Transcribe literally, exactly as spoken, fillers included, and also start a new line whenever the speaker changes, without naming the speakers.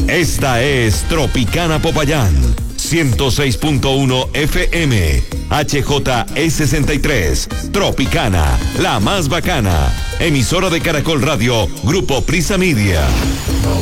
Esta es Tropicana Popayán, ciento seis punto uno F M, H J E sesenta y tres, Tropicana, la más bacana. Emisora de Caracol Radio, Grupo Prisa Media.